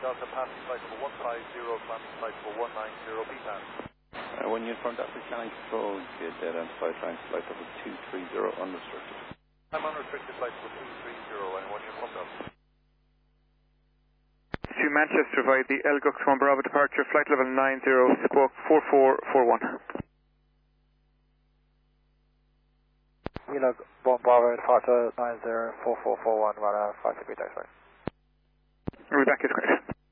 Delta passing flight number 150, climbing flight number 190, PPAS. When you inform Delta Skyline Control, you identify trying flight number 230 unrestricted. I'm unrestricted flight number 230, and when you inform Delta. To Manchester via the Elgux 1 Bravo departure, flight level 90, squawk 4441. Elog 1 Bravo departure 90, 4441, run 5 degree taxi. We'll be back at